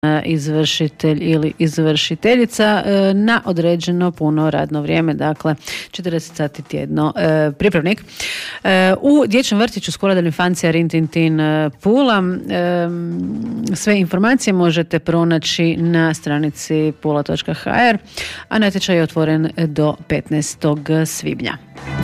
izvršitelj ili izvršiteljica na određeno puno radno vrijeme, dakle 40 sati tjedno. Pripravnik. U dječjem vrtiću Scuola dell'Infanzia Rintintin Pula sve informacije možete pronaći na stranici pula.hr, a natječaj je otvoren do 15. svibnja.